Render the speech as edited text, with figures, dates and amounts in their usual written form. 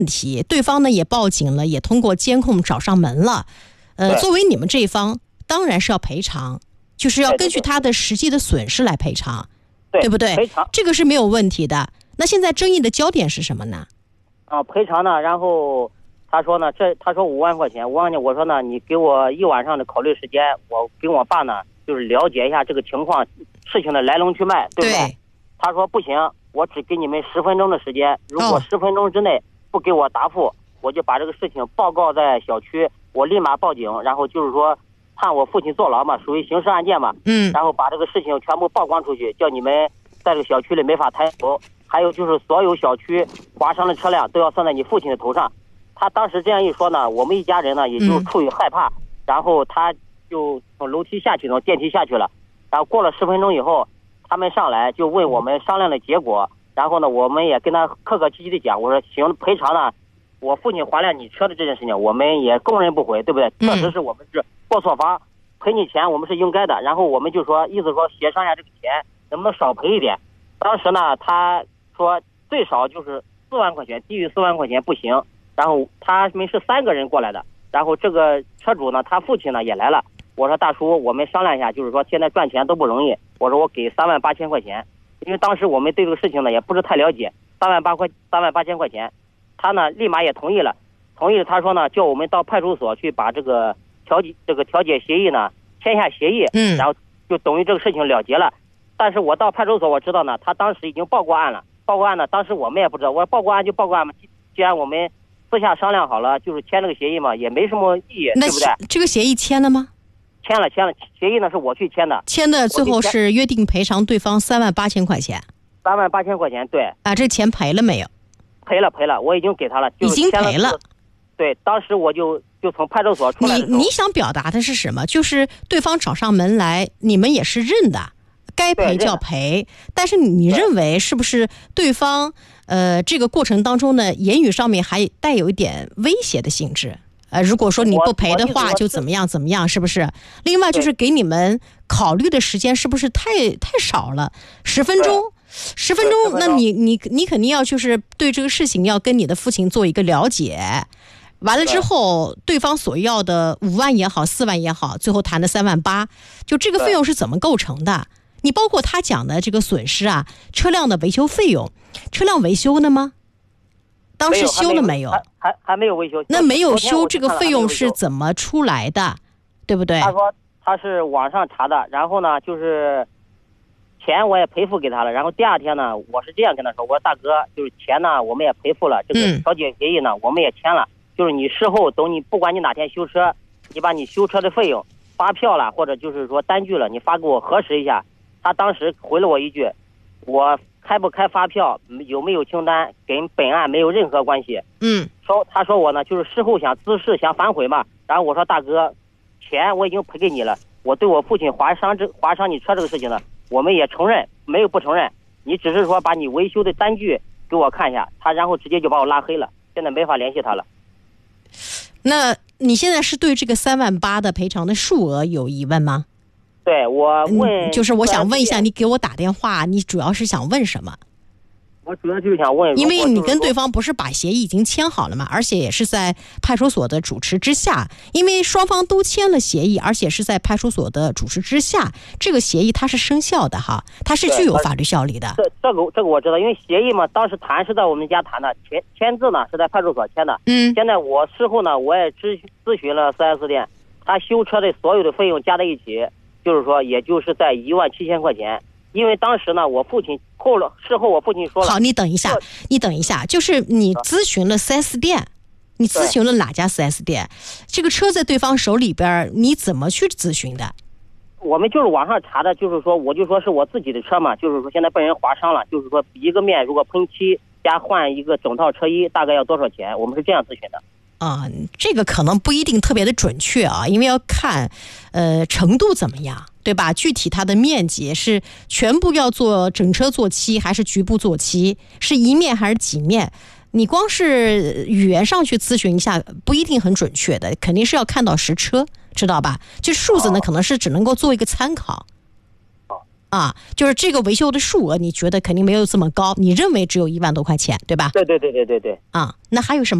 题，对方呢也报警了，也通过监控找上门了。作为你们这一方，当然是要赔偿，就是要根据他的实际的损失来赔偿，对不对？ 赔偿这个是没有问题的。那现在争议的焦点是什么呢？ 赔偿呢，然后他说呢，他说5万块钱，我说呢，你给我1晚上的考虑时间，我跟我爸呢就是了解一下这个情况，事情的来龙去脉，对不对？他说不行，我只给你们10分钟的时间，如果10分钟之内不给我答复，我就把这个事情报告在小区，我立马报警，然后就是说判我父亲坐牢嘛，属于刑事案件嘛，然后把这个事情全部曝光出去，叫你们在这个小区里没法抬头，还有就是所有小区划伤的车辆都要算在你父亲的头上。他当时这样一说呢，我们一家人呢也就出于害怕，然后他就从楼梯下去，从电梯下去了。然后过了10分钟以后，他们上来就问我们商量的结果，然后呢，我们也跟他客客气气的讲，我说行，赔偿呢，我父亲还了你车的这件事情，我们也供认不讳，对不对？确实是我们是过错方，赔你钱我们是应该的。然后我们就说，意思说协商一下这个钱能不能少赔一点。当时呢，他说最少就是4万块钱，低于4万块钱不行。然后他们是3个人过来的，然后这个车主呢，他父亲呢也来了。我说大叔，我们商量一下，就是说现在赚钱都不容易，我说我给38000块钱，因为当时我们对这个事情呢也不是太了解，38000块钱，他呢立马也同意了。他说呢叫我们到派出所去把这个调解协议呢签下协议，然后就等于这个事情了结了。但是我到派出所我知道呢，他当时已经报过案了，当时我们也不知道，我说报过案就报过案嘛，既然我们私下商量好了，就是签这个协议嘛，也没什么意义，对不对？ 这个协议签了吗？ 签了，协议呢是我去签的。 签的最后是约定赔偿对方38000块钱。 38000块钱，对。 这钱赔了没有？ 赔了，我已经给他了。 已经赔了。 对，当时我就从派出所出来的时候。 你想表达的是什么？就是对方找上门来，你们也是认的，该赔就要赔。但是你认为是不是对方这个过程当中呢，言语上面还带有一点威胁的性质？如果说你不赔的话，就怎么样，是不是？另外就是给你们考虑的时间是不是太少了？10分钟，10分钟，那你肯定要就是对这个事情要跟你的父亲做一个了解。完了之后，对方所要的5万也好，4万也好，最后谈的38000，就这个费用是怎么构成的？你包括他讲的这个损失啊，车辆的维修费用，车辆维修了吗？当时修了没有？ 还没有维修。 那没有修，这个费用是怎么出来的？对不对？ 他说他是网上查的，然后呢，就是钱我也赔付给他了。然后第2天呢，我是这样跟他说，我说大哥，就是钱呢我们也赔付了，这个调解协议呢我们也签了，就是你事后等你不管你哪天修车，你把你修车的费用发票了，或者就是说单据了，你发给我核实一下。他当时回了我一句，我开不开发票，有没有清单，跟本案没有任何关系。他说我呢就是事后想滋事，想反悔嘛。然后我说大哥，钱我已经赔给你了，我对我父亲划伤你车这个事情呢，我们也承认，没有不承认。你只是说把你维修的单据给我看一下，他然后直接就把我拉黑了，现在没法联系他了。 那你现在是对这个38000的赔偿的数额有疑问吗？ 对，我问， 就是我想问一下，你给我打电话，你主要是想问什么？ 我主要就是想问， 因为你跟对方不是把协议已经签好了嘛，而且也是在派出所的主持之下，因为双方都签了协议，而且是在派出所的主持之下，这个协议它是生效的哈，它是具有法律效力的。 这个我知道，因为协议嘛，当时谈是在我们家谈的，签字呢是在派出所签的。现在我事后呢，我也咨询了4S店，他修车的所有的费用加在一起，就是说也就是在17000块钱。因为当时呢，我父亲事后我父亲说了。 好，你等一下，就是你咨询了4S店，你咨询了哪家4S店？这个车在对方手里边，你怎么去咨询的？ 我们就是网上查的，就是说我就说是我自己的车嘛，就是说现在被人划伤了，就是说一个面如果喷漆加换一个整套车衣，大概要多少钱？我们是这样咨询的。 这个可能不一定特别的准确啊，因为要看程度怎么样，对吧？具体它的面积是全部要做整车做漆，还是局部做漆，是一面还是几面？你光是语言上去咨询一下不一定很准确的，肯定是要看到实车，知道吧？就数字呢，可能是只能够做一个参考。 啊，就是这个维修的数额，你觉得肯定没有这么高，你认为只有1万多块钱，对吧？ 对。 啊，那还有什么？